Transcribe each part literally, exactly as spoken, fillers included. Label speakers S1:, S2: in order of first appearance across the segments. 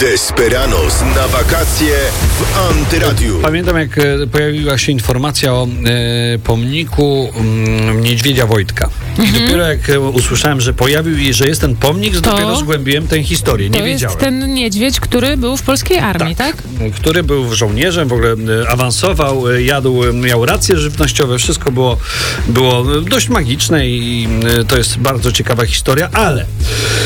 S1: Desperados na wakacje w Antyradiu.
S2: Pamiętam, jak pojawiła się informacja o e, pomniku m, niedźwiedzia Wojtka. I
S3: Mhm.
S2: dopiero jak usłyszałem, że pojawił i że jest ten pomnik,
S3: To-
S2: dopiero zgłębiłem tę historię. Nie
S3: To jest
S2: wiedziałem.
S3: ten niedźwiedź, który był w polskiej armii, tak?
S2: Który był żołnierzem, w ogóle e, awansował, e, jadł, e, miał racje żywnościowe, wszystko było, było dość magiczne i e, to jest bardzo ciekawa historia, ale e,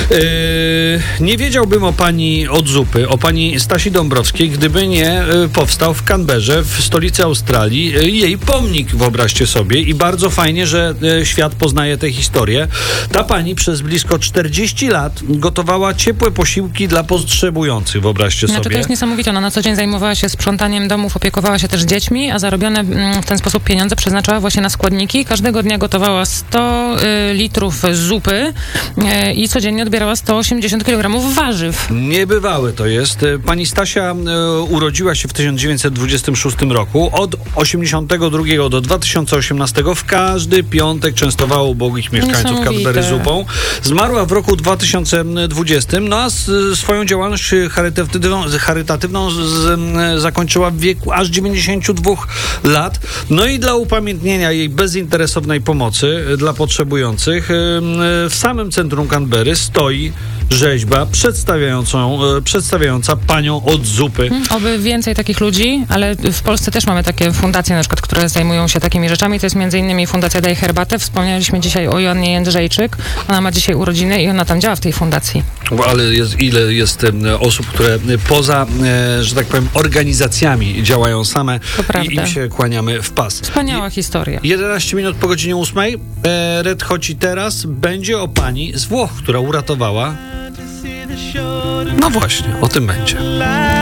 S2: nie wiedziałbym o pani od zupy, o pani Stasi Dąbrowskiej, gdyby nie e, powstał w Canberrze, w stolicy Australii, e, jej pomnik, wyobraźcie sobie, i bardzo fajnie, że e, świat poznaje tę historię. Ta pani przez blisko czterdzieści lat gotowała ciepłe posiłki dla potrzebujących, wyobraźcie
S3: Znaczy,
S2: sobie.
S3: to jest niesamowite. Ona na co dzień zajmowała się sprzątaniem domów, opiekowała się też dziećmi, a zarobione mm, w ten sposób pieniądze przeznaczała właśnie na składniki. Każdego dnia gotowała sto y, litrów zupy y, i codziennie odbierała sto osiemdziesiąt kilogramów warzyw.
S2: Niebywałe to jest. Pani Stasia e, urodziła się w tysiąc dziewięćset dwudziestym szóstym roku. Od osiemdziesiątego drugiego do dwa tysiące osiemnastego w każdy piątek częstowała ubogich mieszkańców
S3: Niesamowite.
S2: Canberry zupą. Zmarła w roku dwa tysiące dwudziestym, no a z, swoją działalność charytatywną, charytatywną z, z, zakończyła w wieku aż dziewięćdziesięciu dwóch lat. No i dla upamiętnienia jej bezinteresownej pomocy dla potrzebujących e, w samym centrum Canberry stoi rzeźba przedstawiającą, e, przedstawiająca panią od zupy.
S3: Oby więcej takich ludzi, ale w Polsce też mamy takie fundacje, na przykład, które zajmują się takimi rzeczami. To jest między innymi Fundacja Daj Herbatę. Wspomnieliśmy dzisiaj o Joannie Jędrzejczyk. Ona ma dzisiaj urodziny i ona tam działa w tej fundacji.
S2: Ale jest, ile jest e, osób, które poza, e, że tak powiem, organizacjami działają same
S3: To
S2: i
S3: prawda.
S2: im się kłaniamy w pas.
S3: Wspaniała historia.
S2: jedenaście minut po godzinie ósmej. E, Red Hot i teraz będzie o pani z Włoch, która uratowała. No właśnie, o tym będzie.